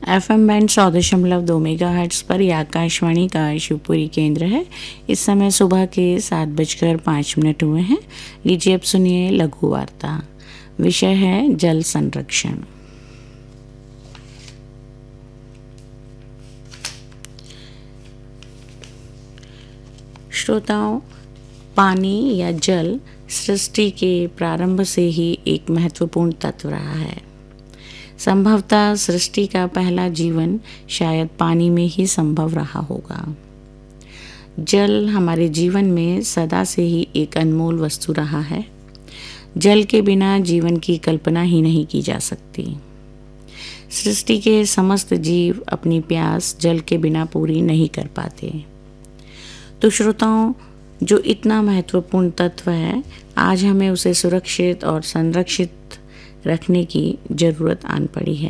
FM band 100.2 megahertz पर यह आकाशवाणी का शिवपुरी केंद्र है। इस समय सुबह के 7:05 हुए हैं। लीजिए अब सुनिए लघु वार्ता। विषय है जल संरक्षण। श्रोताओं, पानी या जल सृष्टि के प्रारंभ से ही एक महत्वपूर्ण तत्व रहा है। संभवतः सृष्टि का पहला जीवन शायद पानी में ही संभव रहा होगा। जल हमारे जीवन में सदा से ही एक अनमोल वस्तु रहा है। जल के बिना जीवन की कल्पना ही नहीं की जा सकती। सृष्टि के समस्त जीव अपनी प्यास जल के बिना पूरी नहीं कर पाते। तो श्रोताओं, जो इतना महत्वपूर्ण तत्व है, आज हमें उसे सुरक्षित और संरक्षित रखने की ज़रूरत आन पड़ी है।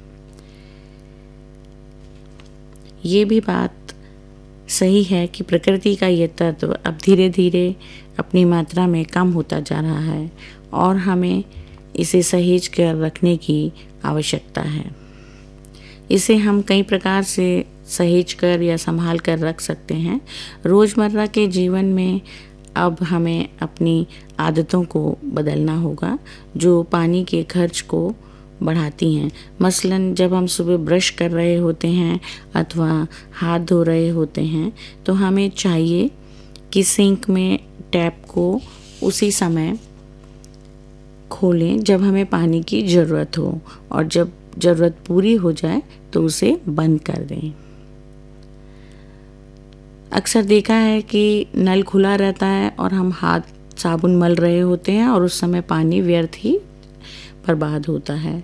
ये भी बात सही है कि प्रकृति का ये तत्व अब धीरे धीरे अपनी मात्रा में कम होता जा रहा है और हमें इसे सहेज कर रखने की आवश्यकता है। इसे हम कई प्रकार से सहेज कर या संभाल कर रख सकते हैं। रोज़मर्रा के जीवन में अब हमें अपनी आदतों को बदलना होगा जो पानी के खर्च को बढ़ाती हैं। मसलन जब हम सुबह ब्रश कर रहे होते हैं अथवा हाथ धो रहे होते हैं तो हमें चाहिए कि सिंक में टैप को उसी समय खोलें जब हमें पानी की ज़रूरत हो, और जब ज़रूरत पूरी हो जाए तो उसे बंद कर दें। अक्सर देखा है कि नल खुला रहता है और हम हाथ साबुन मल रहे होते हैं और उस समय पानी व्यर्थ ही बर्बाद होता है।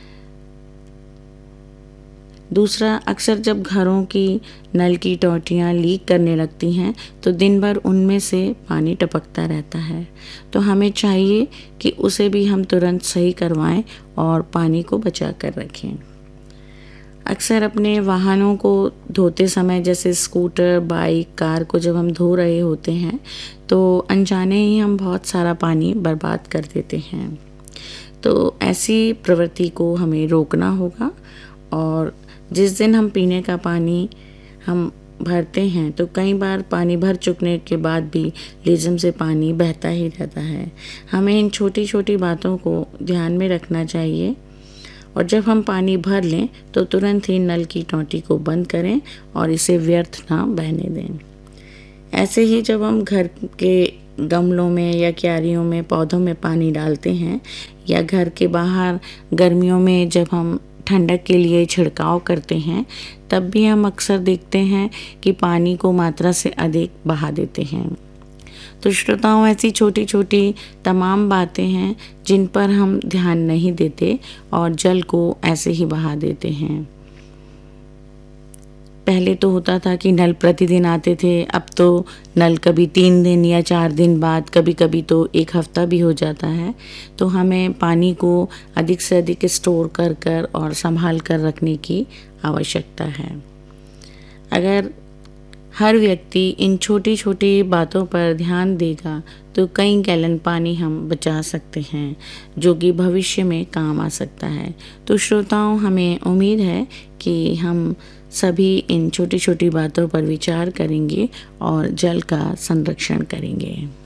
दूसरा, अक्सर जब घरों की नल की टोंटियाँ लीक करने लगती हैं तो दिन भर उनमें से पानी टपकता रहता है। तो हमें चाहिए कि उसे भी हम तुरंत सही करवाएं और पानी को बचा कर रखें। अक्सर अपने वाहनों को धोते समय, जैसे स्कूटर, बाइक, कार को जब हम धो रहे होते हैं तो अनजाने ही हम बहुत सारा पानी बर्बाद कर देते हैं। तो ऐसी प्रवृत्ति को हमें रोकना होगा, और जिस दिन हम पीने का पानी हम भरते हैं तो कई बार पानी भर चुकने के बाद भी लेज़म से पानी बहता ही रहता है। हमें इन छोटी छोटी बातों को ध्यान में रखना चाहिए, और जब हम पानी भर लें तो तुरंत ही नल की टोंटी को बंद करें और इसे व्यर्थ ना बहने दें। ऐसे ही जब हम घर के गमलों में या क्यारियों में पौधों में पानी डालते हैं, या घर के बाहर गर्मियों में जब हम ठंडक के लिए छिड़काव करते हैं, तब भी हम अक्सर देखते हैं कि पानी को मात्रा से अधिक बहा देते हैं। तो श्रोताओं, ऐसी छोटी छोटी तमाम बातें हैं जिन पर हम ध्यान नहीं देते और जल को ऐसे ही बहा देते हैं। पहले तो होता था कि नल प्रतिदिन आते थे, अब तो नल कभी 3 दिन या 4 दिन बाद, कभी कभी तो 1 हफ्ता भी हो जाता है। तो हमें पानी को अधिक से अधिक स्टोर कर कर और संभाल कर रखने की आवश्यकता है। अगर हर व्यक्ति इन छोटी छोटी बातों पर ध्यान देगा तो कई गैलन पानी हम बचा सकते हैं, जो कि भविष्य में काम आ सकता है। तो श्रोताओं, हमें उम्मीद है कि हम सभी इन छोटी छोटी बातों पर विचार करेंगे और जल का संरक्षण करेंगे।